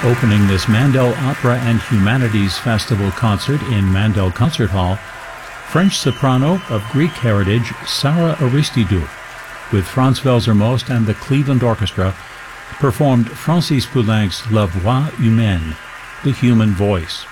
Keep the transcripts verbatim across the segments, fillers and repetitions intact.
Opening this Mandel Opera and Humanities Festival concert in Mandel Concert Hall, French soprano of Greek heritage Sarah Aristidou, with Franz Welser-Most and the Cleveland Orchestra, performed Francis Poulenc's La Voix Humaine, the human voice.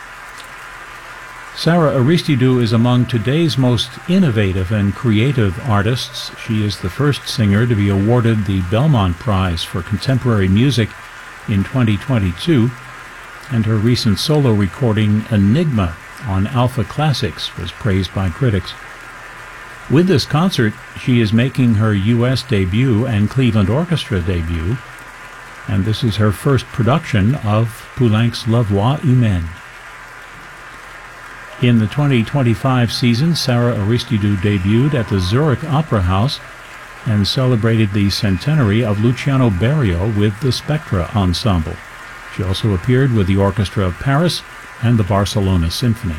Sarah Aristidou is among today's most innovative and creative artists. She is the first singer to be awarded the Belmont Prize for Contemporary Music in twenty twenty-two, and her recent solo recording Enigma on Alpha Classics was praised by critics. With this concert, she is making her U S debut and Cleveland Orchestra debut, and this is her first production of Poulenc's La Voix Humaine. In the twenty twenty-five season, Sarah Aristidou debuted at the Zurich Opera House and celebrated the centenary of Luciano Berio with the Spectra Ensemble. She also appeared with the Orchestra of Paris and the Barcelona Symphony.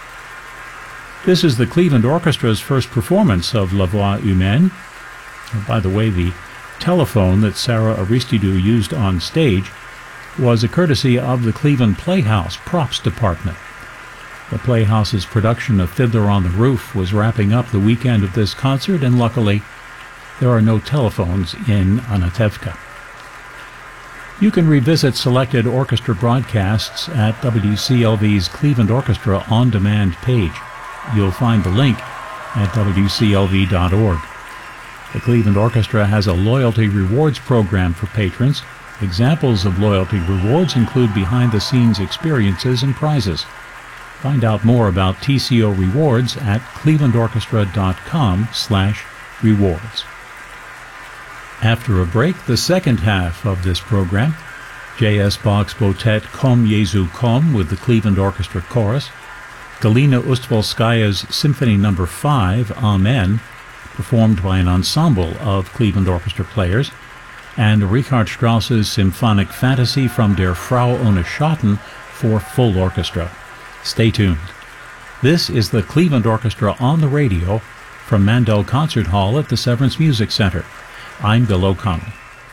This is the Cleveland Orchestra's first performance of La Voix Humaine. By the way, the telephone that Sarah Aristidou used on stage was a courtesy of the Cleveland Playhouse props department. The Playhouse's production of Fiddler on the Roof was wrapping up the weekend of this concert, and luckily, there are no telephones in Anatevka. You can revisit selected orchestra broadcasts at W C L V's Cleveland Orchestra on-demand page. You'll find the link at W C L V dot org. The Cleveland Orchestra has a loyalty rewards program for patrons. Examples of loyalty rewards include behind-the-scenes experiences and prizes. Find out more about T C O rewards at cleveland orchestra dot com slash rewards. After a break, the second half of this program, J S. Bach's motet Kom Jesu Kom with the Cleveland Orchestra Chorus, Galina Ustvalskaya's Symphony Number five, Amen, performed by an ensemble of Cleveland Orchestra players, and Richard Strauss's Symphonic Fantasy from Der Frau ohne Schatten for full orchestra. Stay tuned. This is the Cleveland Orchestra on the radio from Mandel Concert Hall at the Severance Music Center. I'm Bill O'Connell.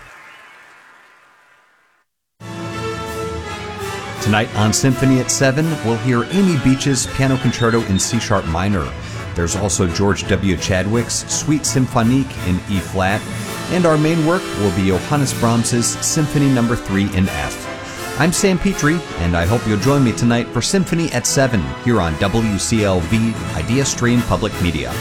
Tonight on Symphony at seven, we'll hear Amy Beach's Piano Concerto in C-sharp minor. There's also George W. Chadwick's Suite Symphonique in E-flat, and our main work will be Johannes Brahms's Symphony Number three in F. I'm Sam Petrie, and I hope you'll join me tonight for Symphony at seven here on W C L V Idea Stream Public Media.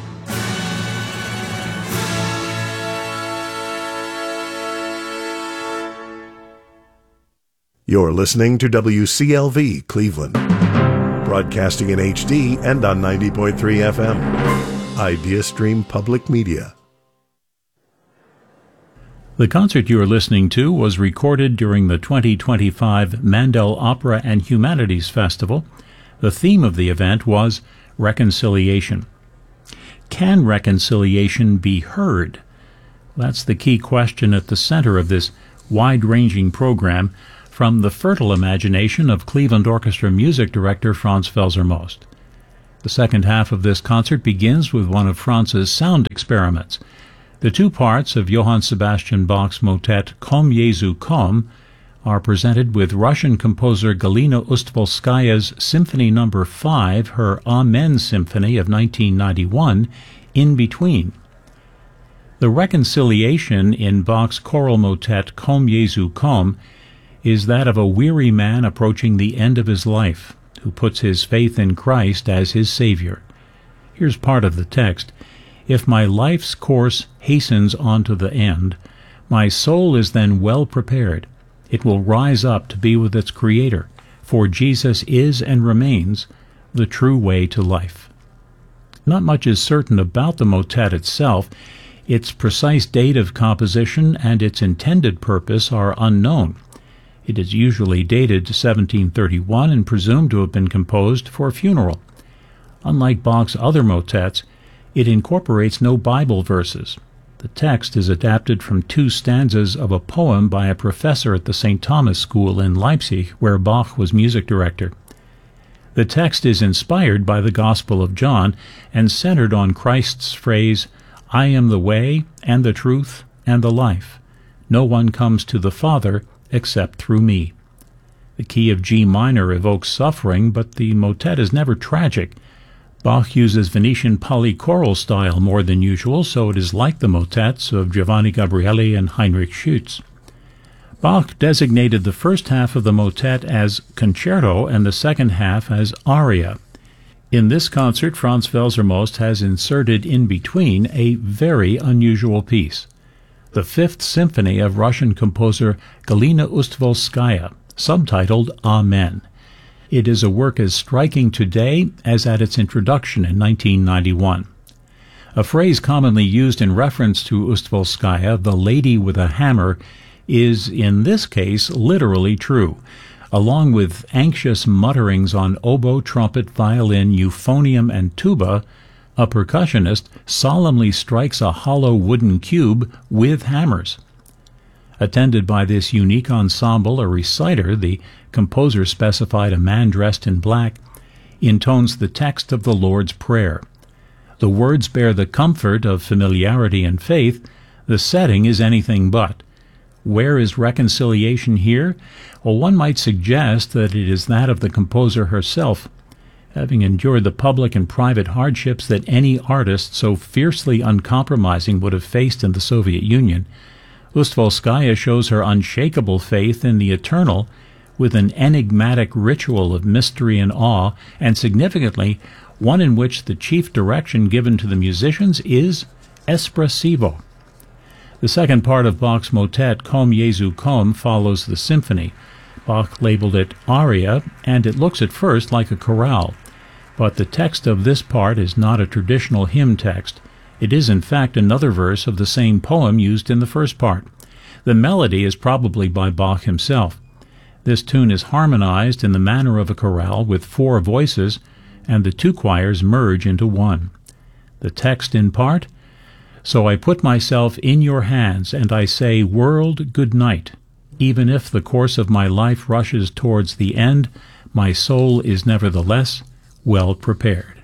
You're listening to W C L V Cleveland, broadcasting in H D and on ninety point three F M. Idea Stream Public Media. The concert you are listening to was recorded during the twenty twenty-five Mandel Opera and Humanities Festival. The theme of the event was reconciliation. Can reconciliation be heard? That's the key question at the center of this wide-ranging program from the fertile imagination of Cleveland Orchestra music director Franz Welser-Most. The second half of this concert begins with one of Franz's sound experiments. The two parts of Johann Sebastian Bach's motet Kom Jesu Kom are presented with Russian composer Galina Ustvalskaya's Symphony Number five, her Amen Symphony of nineteen ninety-one, in between. The reconciliation in Bach's choral motet Kom Jesu Kom is that of a weary man approaching the end of his life, who puts his faith in Christ as his Savior. Here's part of the text. If my life's course hastens on to the end, my soul is then well prepared. It will rise up to be with its Creator, for Jesus is and remains the true way to life. Not much is certain about the motet itself. Its precise date of composition and its intended purpose are unknown. It is usually dated to seventeen thirty-one and presumed to have been composed for a funeral. Unlike Bach's other motets, it incorporates no Bible verses. The text is adapted from two stanzas of a poem by a professor at the Saint Thomas School in Leipzig, where Bach was music director. The text is inspired by the Gospel of John and centered on Christ's phrase, "I am the way and the truth and the life. No one comes to the Father except through me." The key of G minor evokes suffering, but the motet is never tragic. Bach uses Venetian polychoral style more than usual, so it is like the motets of Giovanni Gabrieli and Heinrich Schütz. Bach designated the first half of the motet as concerto and the second half as aria. In this concert, Franz Welser-Most has inserted in between a very unusual piece, the Fifth Symphony of Russian composer Galina Ustvolskaya, subtitled Amen. It is a work as striking today as at its introduction in nineteen ninety-one. A phrase commonly used in reference to Ustvolskaya, the lady with a hammer, is in this case literally true. Along with anxious mutterings on oboe, trumpet, violin, euphonium, and tuba, a percussionist solemnly strikes a hollow wooden cube with hammers. Attended by this unique ensemble, a reciter, the composer specified a man dressed in black, intones the text of the Lord's Prayer. The words bear the comfort of familiarity and faith. The setting is anything but. Where is reconciliation here? Well, one might suggest that it is that of the composer herself. Having endured the public and private hardships that any artist so fiercely uncompromising would have faced in the Soviet Union, Ustvolskaya shows her unshakable faith in the eternal with an enigmatic ritual of mystery and awe, and significantly, one in which the chief direction given to the musicians is espressivo. The second part of Bach's motet, Komm Jesu komm, follows the symphony. Bach labeled it aria, and it looks at first like a chorale. But the text of this part is not a traditional hymn text. It is, in fact, another verse of the same poem used in the first part. The melody is probably by Bach himself. This tune is harmonized in the manner of a chorale with four voices, and the two choirs merge into one. The text in part, "So I put myself in your hands, and I say, world, good night. Even if the course of my life rushes towards the end, my soul is nevertheless well prepared."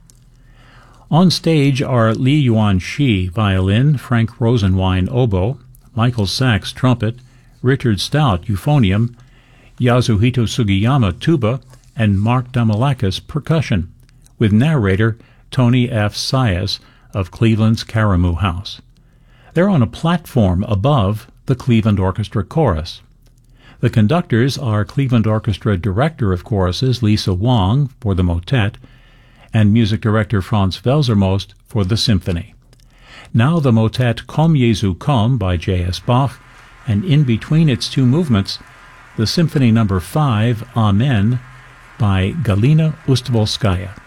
On stage are Li Yuan Shi, violin, Frank Rosenwein, oboe, Michael Sachs, trumpet, Richard Stout, euphonium, Yasuhito Sugiyama, tuba, and Mark Damalakis, percussion, with narrator Tony F. Sias of Cleveland's Karamu House. They're on a platform above the Cleveland Orchestra chorus. The conductors are Cleveland Orchestra Director of Choruses Lisa Wong for the motet, and music director Franz Welser-Most for the symphony. Now the motet Komm Jesu komm by J S Bach, and in between its two movements, the Symphony Number five, Amen, by Galina Ustvolskaya.